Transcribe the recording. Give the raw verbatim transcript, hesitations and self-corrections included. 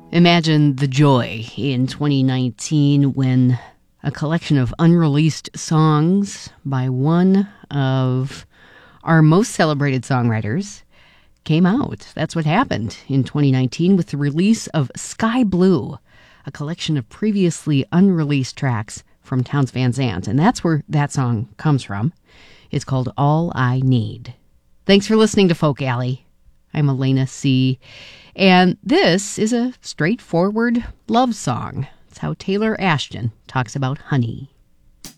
Imagine the joy in twenty nineteen when a collection of unreleased songs by one of our most celebrated songwriters came out. That's what happened in twenty nineteen with the release of Sky Blue, a collection of previously unreleased tracks from Townes Van Zandt. And that's where that song comes from. It's called All I Need. Thanks for listening to Folk Alley. I'm Elena C. And this is a straightforward love song. It's how Taylor Ashton talks about honey.